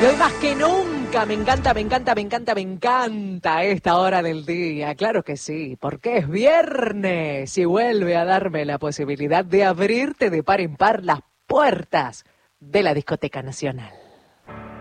Y hoy más que nunca me encanta, me encanta, me encanta, me encanta esta hora del día. Claro que sí, porque es viernes y vuelve a darme la posibilidad de abrirte de par en par las puertas de la Discoteca Nacional.